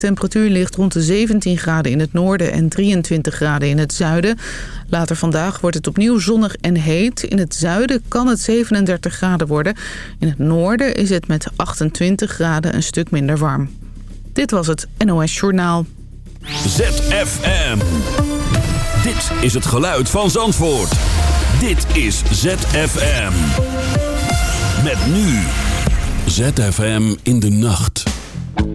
Temperatuur ligt rond de 17 graden in het noorden en 23 graden in het zuiden. Later vandaag wordt het opnieuw zonnig en heet. In het zuiden kan het 37 graden worden. In het noorden is het met 28 graden een stuk minder warm. Dit was het NOS Journaal. ZFM. Dit is het geluid van Zandvoort. Dit is ZFM. Met nu. ZFM in de nacht.